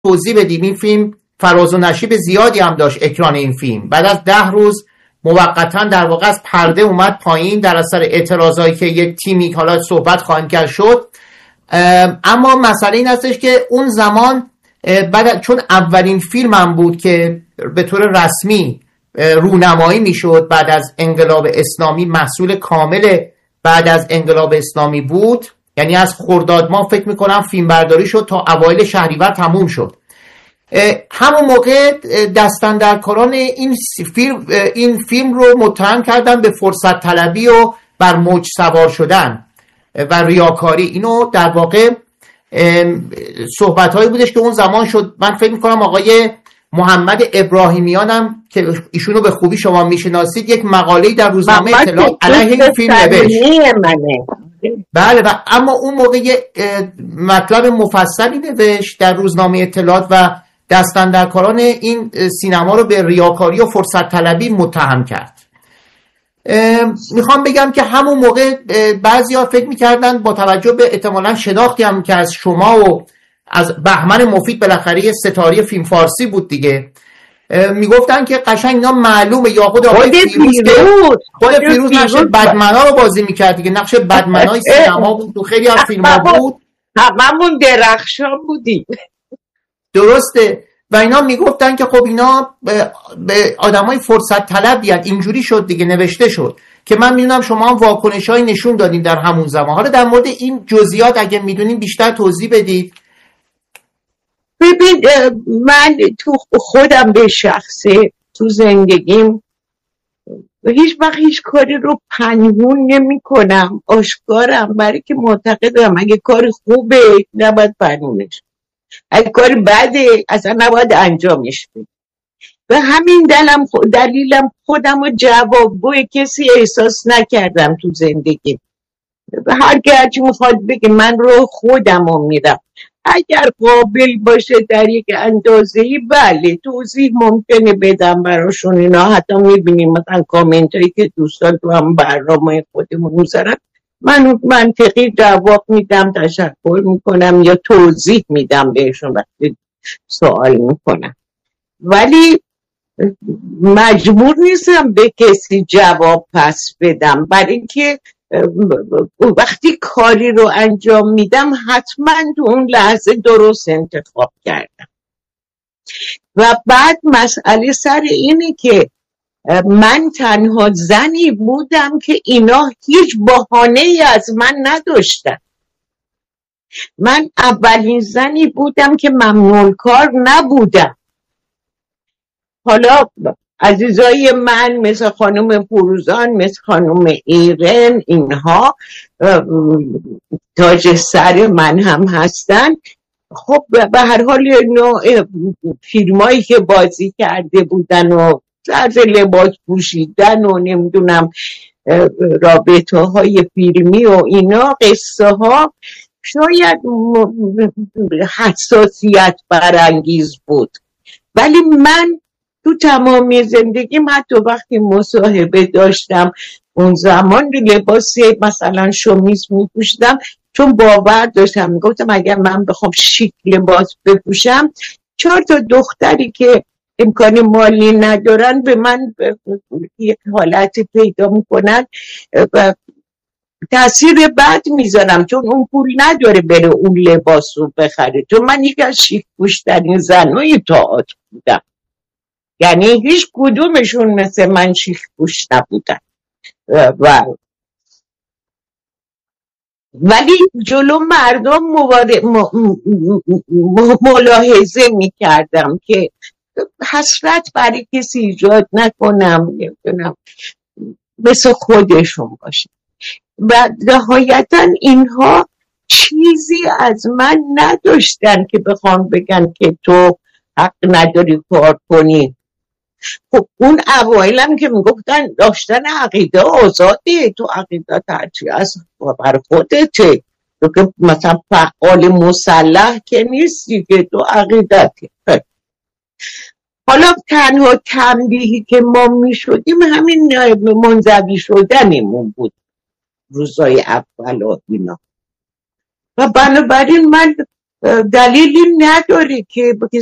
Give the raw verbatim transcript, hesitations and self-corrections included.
توضیح بدیم این فیلم فراز و نشیب زیادی هم داشت اکران این فیلم. بعد از ده روز موقتا در واقع از پرده اومد پایین در اثر اعتراضایی که یک تیمی حالا صحبت خواهیم کرد شد. اما مسئله این هستش که اون زمان بعد چون اولین فیلم هم بود که به طور رسمی رونمایی میشد بعد از انقلاب اسلامی، محصول کامل بعد از انقلاب اسلامی بود، یعنی از خرداد ماه فکر میکنم فیلم برداری شد تا اوایل شهریور تموم شد. همون موقع دستاندرکاران این فیلم این فیلم رو متهم کردن به فرصت طلبی و بر موج سوار شدن و ریاکاری. اینو در واقع صحبت هایی بودش که اون زمان شد. من فکر میکنم آقای محمد ابراهیمیان هم که ایشونو به خوبی شما میشناسید یک مقاله‌ای در روزنامه اطلاعات علیه این فیلم نوشت. بله، و اما اون موقع یک مطلب مفصلی نوشت در روزنامه اطلاعات و دستاندرکاران این سینما رو به ریاکاری و فرصت طلبی متهم کرد. میخوام بگم که همون موقع بعضیا فکر میکردن با توجه به احتمالاً شناختی هم که از شما و از بهمن مفید بالاخره ستاره فیلم فارسی بود دیگه، میگفتن که قشنگ اینا معلومه یا خود آقای فیروز که خود فیروز نقش بدمنا رو بازی میکرد دیگه، نقش بدمنای سینما بود تو خیلی از فیلم‌ها بود، هممون درخشان بودیم. درسته. و اینا میگفتن که خب اینا به آدمای فرصت طلبی هستند. اینجوری شد دیگه، نوشته شد که من میدونم شما هم واکنش‌های نشون دادین در همون زمان. حالا در مورد این جزئیات اگه میدونین بیشتر توضیح بدید. ببین من تو خودم به شخصه تو زندگیم هیچ وقت هیچ کاری رو پنهون نمی کنم، آشکارم، برای که معتقدم اگه کار خوبه نباید پنهونش، اگه کار بده اصلا نباید انجامش بده. و همین دلم دلیلم خودم رو جوابگوی کسی احساس نکردم تو زندگی. هر که هرچی میخواد بگه من رو خودم رو میرم، اگر قابل باشه در یک اندازه‌ای بله توضیح ممکنه بدم براشون. اینا حتی میبینیم مثلا کامنت هایی که دوستان تو هم برنامه خودمون میذارن، من منطقی جواب میدم، تشکر میکنم یا توضیح میدم بهشون وقتی سوال میکنم، ولی مجبور نیستم به کسی جواب پس بدم، برای اینکه وقتی کاری رو انجام میدم حتما تو اون لحظه درست انتخاب کردم. و بعد مسئله سر اینه که من تنها زنی بودم که اینا هیچ بهانه‌ای از من نداشتن. من اولین زنی بودم که ممنوع کار نبودم. حالا عزیزای من مثل خانم فروزان، مثل خانم ایرن، اینها تاج سر من هم هستن. خب به هر حال نوع فیلمایی که بازی کرده بودن و طرز لباس پوشیدن و نمیدونم رابطه های فیلمی و اینا قصه ها شاید حساسیت برانگیز بود، ولی من تو تمامی زندگیم حتی وقتی مصاحبه داشتم اون زمان لباس مثلا شمیز میپوشیدم چون باور داشتم، میگفتم اگر من بخوام شیک لباس بپوشم چهار تا دختری که امکان مالی ندارن به من یک حالت پیدا میکنن و تأثیر بد میذارم، چون اون پول نداره بره اون لباس رو بخره. چون من یکی از شیک پوشترین زنهای تئاتر بودم، یعنی هیچ کدومشون مثل من شیک پوش نبودن و ولی جلو مردم موارد م... م... ملاحظه میکردم که حسرت برای کسی ایجاد نکنم، نمیدونم مثل خودشون باشه. و نهایتا اینها چیزی از من نداشتن که بخوام بگن که تو حق نداری کار کنی. خب اون اوایلم که میگفتن داشتن عقیده آزاده، تو عقیده هرچی از بر خودته، تو که مثلا فعال مسلح که نیستی که تو عقیدتی. حالا تنها تنبیهی که ما میشدیم همین منزوی شدنمون بود روزای اول و اینا. و بنابراین من دلیلی نداره که